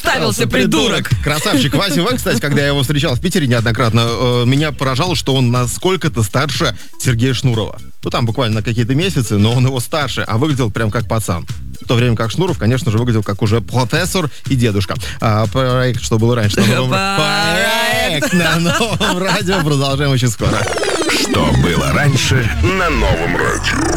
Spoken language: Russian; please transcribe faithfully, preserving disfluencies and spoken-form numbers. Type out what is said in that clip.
Представился, придурок. Красавчик. Вася Ван, кстати, когда я его встречал в Питере неоднократно, э, меня поражало, что он насколько-то старше Сергея Шнурова. Ну, там буквально на какие-то месяцы, но он его старше, а выглядел прям как пацан. В то время как Шнуров, конечно же, выглядел как уже профессор и дедушка. А проект, что было раньше, на новом... проект на новом радио. Продолжаем очень скоро. Что было раньше на новом радио.